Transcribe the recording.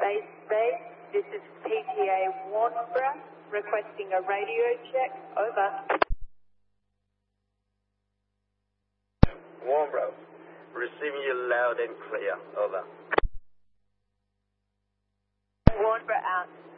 Base. This is PTA Warnborough requesting a radio check. Over. Warnborough, receiving you loud and clear. Over. Warnborough out.